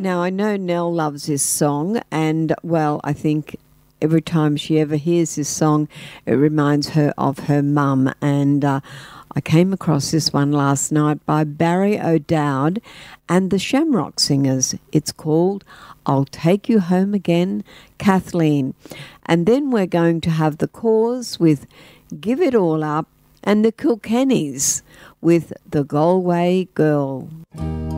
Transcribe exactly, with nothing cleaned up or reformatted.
Now, I know Nell loves this song, and, well, I think every time she ever hears this song, it reminds her of her mum. And uh, I came across this one last night by Barry O'Dowd and the Shamrock Singers. It's called I'll Take You Home Again, Kathleen. And then we're going to have The Cause with Give It All Up, and the Kilkennys with The Galway Girl.